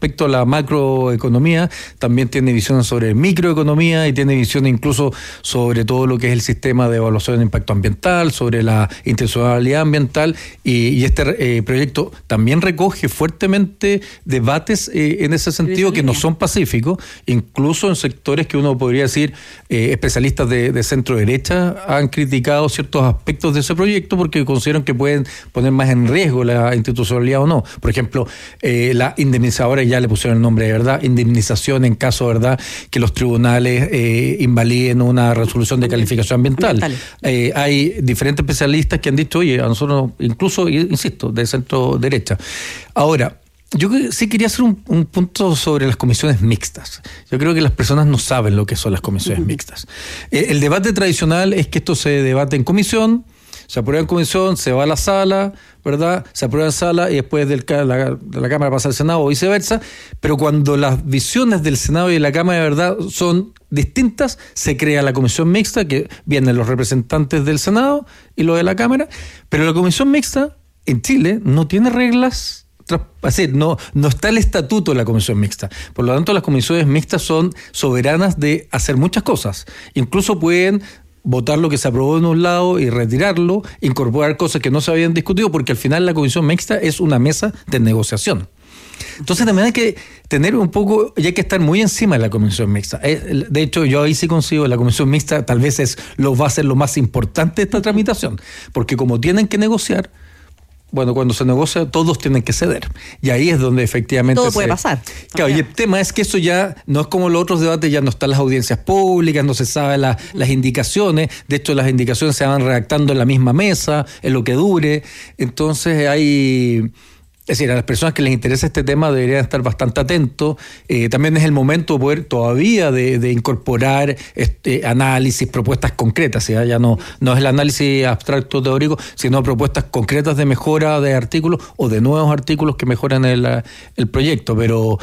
respecto a la macroeconomía, también tiene visiones sobre microeconomía y tiene visiones incluso sobre todo lo que es el sistema de evaluación de impacto ambiental, sobre la intencionalidad ambiental, y este proyecto también recoge fuertemente debates en ese sentido que no son pacíficos, incluso en sectores que uno podría decir especialistas de centro derecha han criticado ciertos aspectos de ese proyecto porque consideran que pueden poner más en riesgo la institucionalidad o no. Por ejemplo, la indemnizadora, ya le pusieron el nombre de verdad, indemnización en caso, ¿verdad?, que los tribunales invaliden una resolución de calificación ambiental. Hay diferentes especialistas que han dicho, oye, a nosotros, incluso, insisto, de centro derecha. Ahora, yo sí quería hacer un punto sobre las comisiones mixtas. Yo creo que las personas no saben lo que son las comisiones mixtas. El debate tradicional es que esto se debate en comisión, se aprueba en comisión, se va a la sala, ¿verdad? Se aprueba en sala y después de la Cámara pasa al Senado o viceversa, pero cuando las visiones del Senado y de la Cámara de verdad son distintas, se crea la comisión mixta, que vienen los representantes del Senado y los de la Cámara, pero la comisión mixta en Chile no tiene reglas. Es decir, no está el estatuto de la comisión mixta. Por lo tanto, las comisiones mixtas son soberanas de hacer muchas cosas. Incluso pueden votar lo que se aprobó en un lado y retirarlo, incorporar cosas que no se habían discutido, porque al final la comisión mixta es una mesa de negociación. Entonces también hay que tener un poco, y hay que estar muy encima de la comisión mixta. De hecho, yo ahí sí consigo la comisión mixta, tal vez va a ser lo más importante de esta tramitación, porque como tienen que negociar, bueno, cuando se negocia, todos tienen que ceder. Y ahí es donde efectivamente todo puede pasar. Claro, y el tema es que eso ya no es como los otros debates, ya no están las audiencias públicas, no se sabe las indicaciones. De hecho, las indicaciones se van redactando en la misma mesa, en lo que dure. Entonces hay... Es decir, a las personas que les interesa este tema deberían estar bastante atentos. También es el momento de poder todavía de incorporar análisis, propuestas concretas. ¿sí? Ya no es el análisis abstracto teórico, sino propuestas concretas de mejora de artículos o de nuevos artículos que mejoran el proyecto. Pero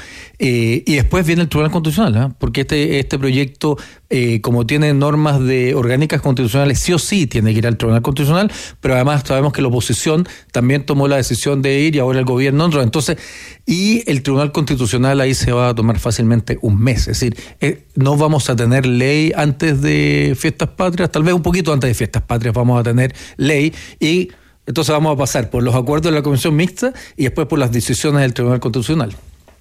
y después viene el Tribunal Constitucional, porque este proyecto, como tiene normas orgánicas constitucionales, sí o sí tiene que ir al Tribunal Constitucional, pero además sabemos que la oposición también tomó la decisión de ir y ahora el gobierno no. Entonces, y el Tribunal Constitucional ahí se va a tomar fácilmente un mes. Es decir, no vamos a tener ley antes de Fiestas Patrias, tal vez un poquito antes de Fiestas Patrias vamos a tener ley, y entonces vamos a pasar por los acuerdos de la Comisión Mixta y después por las decisiones del Tribunal Constitucional.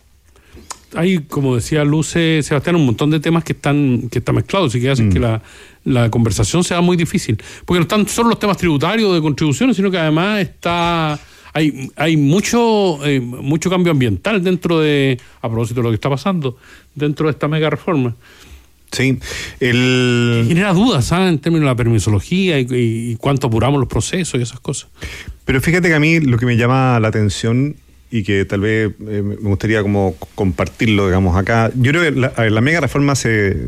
Hay, como decía Luce, Sebastián, un montón de temas que están mezclados y que hacen que la conversación sea muy difícil. Porque no están solo los temas tributarios de contribuciones, sino que además hay mucho cambio ambiental a propósito de lo que está pasando, dentro de esta mega reforma. Sí. Genera dudas, en términos de la permisología y cuánto apuramos los procesos y esas cosas. Pero fíjate que a mí lo que me llama la atención y que tal vez me gustaría como compartirlo, digamos, acá. Yo creo que la mega reforma se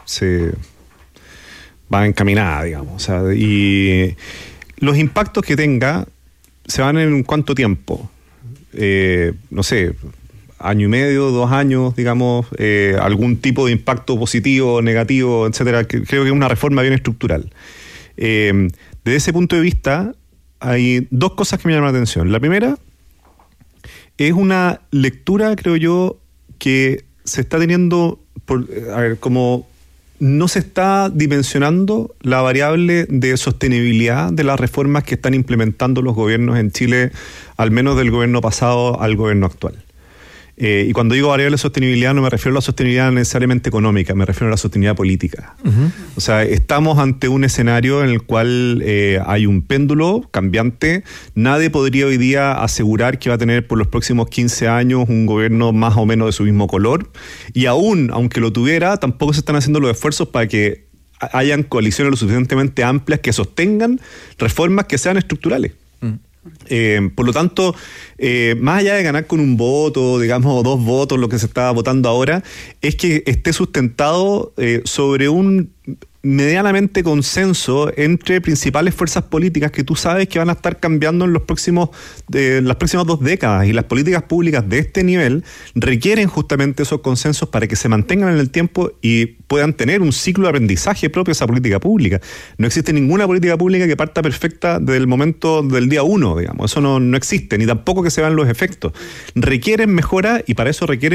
va encaminada, digamos. O sea, y los impactos que tenga se van en cuánto tiempo. No sé, año y medio, 2 años, digamos, algún tipo de impacto positivo, negativo, etcétera. Creo que es una reforma bien estructural. Desde ese punto de vista, hay 2 cosas que me llaman la atención. La primera es una lectura, creo yo, que se está teniendo, como no se está dimensionando la variable de sostenibilidad de las reformas que están implementando los gobiernos en Chile, al menos del gobierno pasado al gobierno actual. Y cuando digo variable de sostenibilidad no me refiero a la sostenibilidad necesariamente económica, me refiero a la sostenibilidad política. O sea, estamos ante un escenario en el cual hay un péndulo cambiante. Nadie podría hoy día asegurar que va a tener por los próximos 15 años un gobierno más o menos de su mismo color. Y aunque lo tuviera, tampoco se están haciendo los esfuerzos para que hayan coaliciones lo suficientemente amplias que sostengan reformas que sean estructurales. Por lo tanto, más allá de ganar con un voto, digamos, o 2 votos, lo que se está votando ahora, es que esté sustentado sobre un medianamente consenso entre principales fuerzas políticas que tú sabes que van a estar cambiando en las próximas 2 décadas, y las políticas públicas de este nivel requieren justamente esos consensos para que se mantengan en el tiempo y puedan tener un ciclo de aprendizaje propio de esa política pública. No existe ninguna política pública que parta perfecta desde el momento del día 1, digamos. Eso no existe, ni tampoco que se vean los efectos. Requieren mejora y para eso requieren